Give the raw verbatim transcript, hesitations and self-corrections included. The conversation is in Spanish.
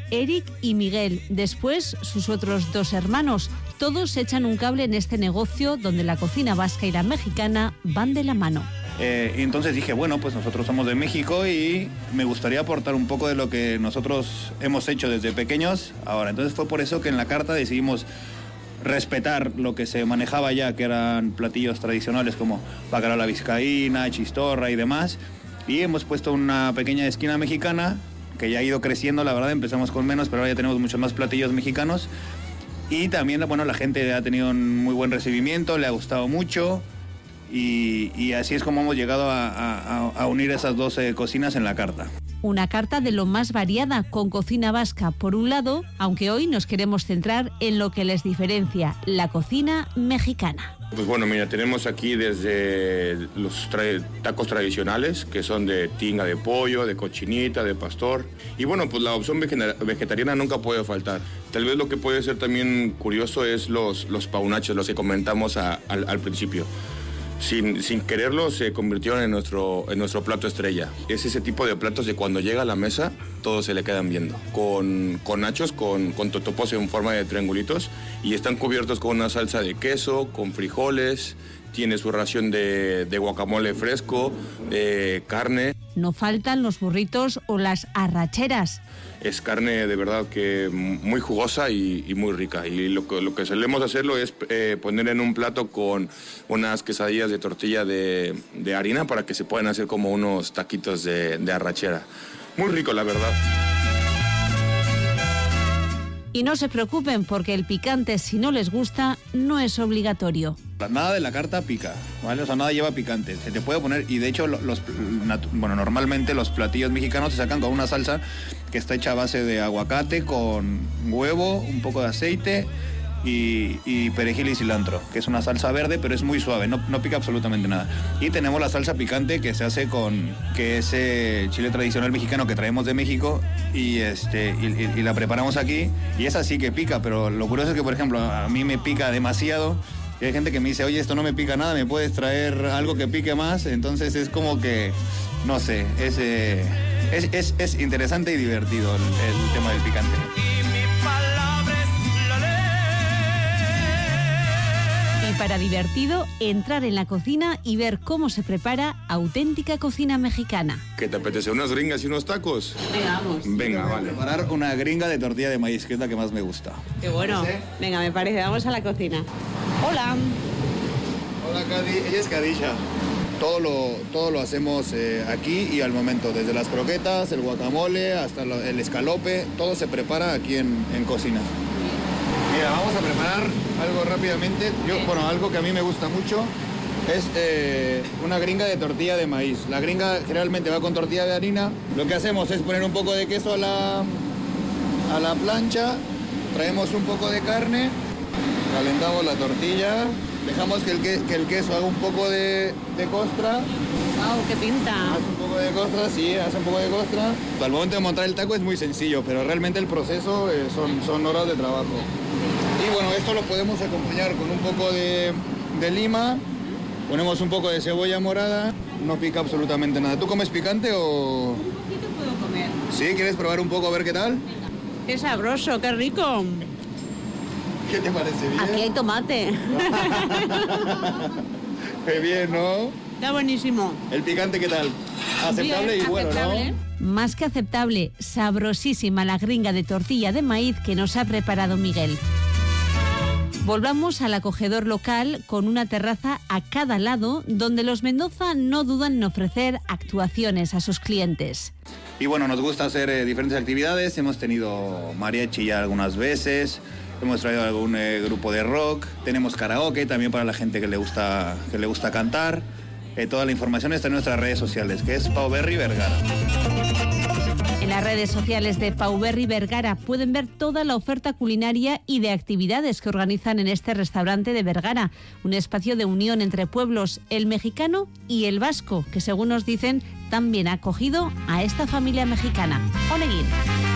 Eric y Miguel, después sus otros dos hermanos. Todos echan un cable en este negocio donde la cocina vasca y la mexicana van de la mano. Eh, y entonces dije, bueno, pues nosotros somos de México y me gustaría aportar un poco de lo que nosotros hemos hecho desde pequeños ahora. Entonces fue por eso que en la carta decidimos respetar lo que se manejaba ya, que eran platillos tradicionales como bacalao a la vizcaína, chistorra y demás. Y hemos puesto una pequeña esquina mexicana que ya ha ido creciendo, la verdad. Empezamos con menos, pero ahora ya tenemos muchos más platillos mexicanos. Y también, bueno, la gente ha tenido un muy buen recibimiento, le ha gustado mucho. Y, y así es como hemos llegado a, a, a unir esas dos eh, cocinas en la carta. Una carta de lo más variada, con cocina vasca por un lado, aunque hoy nos queremos centrar en lo que les diferencia, la cocina mexicana. Pues bueno, mira, tenemos aquí desde los tra- tacos tradicionales, que son de tinga de pollo, de cochinita, de pastor. Y bueno, pues la opción vege- vegetariana nunca puede faltar. Tal vez lo que puede ser también curioso es los, los paunachos, los que comentamos a, al, al principio. Sin, sin quererlo se convirtieron en nuestro, en nuestro plato estrella. Es ese tipo de platos de cuando llega a la mesa todos se le quedan viendo. Con, con nachos, con, con totopos en forma de triangulitos y están cubiertos con una salsa de queso, con frijoles, tiene su ración de, de guacamole fresco, de carne. No faltan los burritos o las arracheras. Es carne de verdad que muy jugosa y, y muy rica. Y lo que, lo que solemos hacerlo es eh, poner en un plato con unas quesadillas de tortilla de, de harina para que se puedan hacer como unos taquitos de, de arrachera. Muy rico, la verdad. Y no se preocupen porque el picante, si no les gusta, no es obligatorio. Nada de la carta pica, ¿vale? O sea, nada lleva picante. Se te puede poner, y de hecho, los, bueno, normalmente los platillos mexicanos se sacan con una salsa que está hecha a base de aguacate, con huevo, un poco de aceite y, y perejil y cilantro, que es una salsa verde, pero es muy suave, no, no pica absolutamente nada. Y tenemos la salsa picante que se hace con, que es eh, chile tradicional mexicano que traemos de México y, este, y, y, y la preparamos aquí. Y esa sí que pica, pero lo curioso es que, por ejemplo, a mí me pica demasiado. Y hay gente que me dice, oye, esto no me pica nada, ¿me puedes traer algo que pique más? Entonces es como que, no sé, es, eh, es, es, es interesante y divertido el, el tema del picante. Y para divertido, entrar en la cocina y ver cómo se prepara auténtica cocina mexicana. ¿Qué te apetece? ¿Unas gringas y unos tacos? Venga, vamos. Venga, vale. Preparar una gringa de tortilla de maíz, que es la que más me gusta. Qué bueno. Venga, me parece, vamos a la cocina. Hola. Hola, Cadi. Ella es Cadilla. Todo lo, todo lo hacemos eh, aquí y al momento, desde las croquetas, el guacamole, hasta lo, el escalope, todo se prepara aquí en, en cocina. Mira, vamos a preparar algo rápidamente. Yo, bueno, algo que a mí me gusta mucho es eh, una gringa de tortilla de maíz. La gringa generalmente va con tortilla de harina. Lo que hacemos es poner un poco de queso a la, a la plancha, traemos un poco de carne, calentamos la tortilla, dejamos que el, que, que el queso haga un poco de, de costra. ¡Wow, qué pinta! Hace un poco de costra, sí, hace un poco de costra. Al momento de montar el taco es muy sencillo, pero realmente el proceso eh, son, son horas de trabajo. Y bueno, esto lo podemos acompañar con un poco de, de lima, ponemos un poco de cebolla morada, no pica absolutamente nada. ¿Tú comes picante o...? Un poquito puedo comer. ¿Sí? ¿Quieres probar un poco a ver qué tal? ¡Qué sabroso, qué rico! ¿Qué te parece bien? Aquí hay tomate. Qué bien, ¿no? Está buenísimo. ¿El picante qué tal? Aceptable Bien, y bueno, aceptable. ¿no? Más que aceptable, sabrosísima la gringa de tortilla de maíz que nos ha preparado Miguel. Volvamos al acogedor local con una terraza a cada lado donde los Mendoza no dudan en ofrecer actuaciones a sus clientes. Y bueno, nos gusta hacer eh, diferentes actividades. Hemos tenido mariachi ya algunas veces, hemos traído algún eh, grupo de rock, tenemos karaoke también para la gente que le gusta, que le gusta cantar. Eh, toda la información está en nuestras redes sociales, que es Pau Berry Vergara. En las redes sociales de Pau Berry Vergara pueden ver toda la oferta culinaria y de actividades que organizan en este restaurante de Vergara, un espacio de unión entre pueblos, el mexicano y el vasco, que según nos dicen también ha acogido a esta familia mexicana. Oleguín.